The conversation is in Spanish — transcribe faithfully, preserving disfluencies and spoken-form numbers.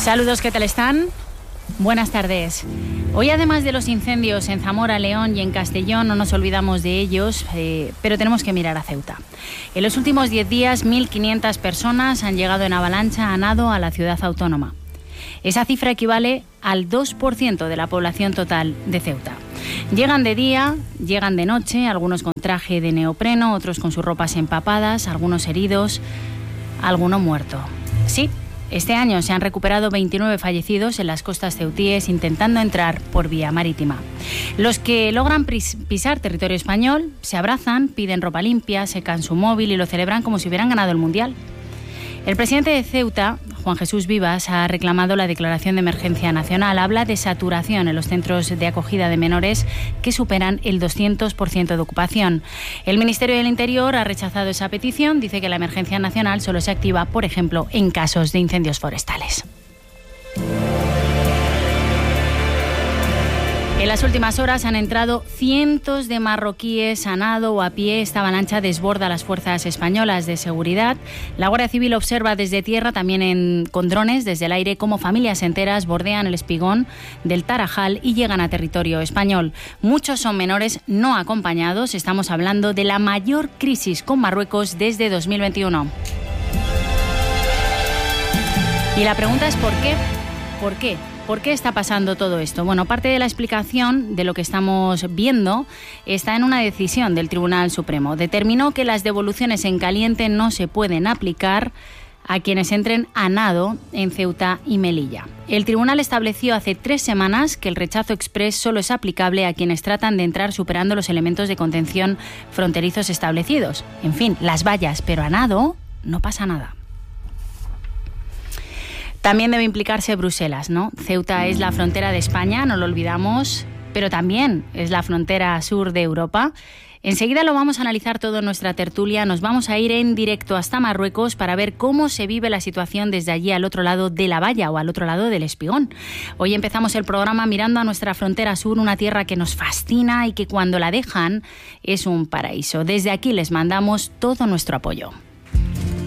Saludos, ¿qué tal están? Buenas tardes. Hoy, además de los incendios en Zamora, León y en Castellón, no nos olvidamos de ellos, eh, pero tenemos que mirar a Ceuta. En los últimos diez días, mil quinientas personas han llegado en avalancha a nado a la ciudad autónoma. Esa cifra equivale al dos por ciento de la población total de Ceuta. Llegan de día, llegan de noche, algunos con traje de neopreno, otros con sus ropas empapadas, algunos heridos, alguno muerto. Sí. Este año se han recuperado veintinueve fallecidos en las costas ceutíes intentando entrar por vía marítima. Los que logran pisar territorio español se abrazan, piden ropa limpia, secan su móvil y lo celebran como si hubieran ganado el Mundial. El presidente de Ceuta, Juan Jesús Vivas, ha reclamado la declaración de emergencia nacional. Habla de saturación en los centros de acogida de menores que superan el doscientos por ciento de ocupación. El Ministerio del Interior ha rechazado esa petición. Dice que la emergencia nacional solo se activa, por ejemplo, en casos de incendios forestales. En las últimas horas han entrado cientos de marroquíes a nado o a pie. Esta avalancha desborda a las fuerzas españolas de seguridad. La Guardia Civil observa desde tierra, también en, con drones desde el aire, cómo familias enteras bordean el espigón del Tarajal y llegan a territorio español. Muchos son menores no acompañados. Estamos hablando de la mayor crisis con Marruecos desde dos mil veintiuno. Y la pregunta es ¿por qué? ¿Por qué? ¿Por qué está pasando todo esto? Bueno, parte de la explicación de lo que estamos viendo está en una decisión del Tribunal Supremo. Determinó que las devoluciones en caliente no se pueden aplicar a quienes entren a nado en Ceuta y Melilla. El tribunal estableció hace tres semanas que el rechazo exprés solo es aplicable a quienes tratan de entrar superando los elementos de contención fronterizos establecidos. En fin, las vallas, pero a nado no pasa nada. También debe implicarse Bruselas, ¿no? Ceuta es la frontera de España, no lo olvidamos, pero también es la frontera sur de Europa. Enseguida lo vamos a analizar todo en nuestra tertulia. Nos vamos a ir en directo hasta Marruecos para ver cómo se vive la situación desde allí al otro lado de la valla o al otro lado del espigón. Hoy empezamos el programa mirando a nuestra frontera sur, una tierra que nos fascina y que cuando la dejan es un paraíso. Desde aquí les mandamos todo nuestro apoyo.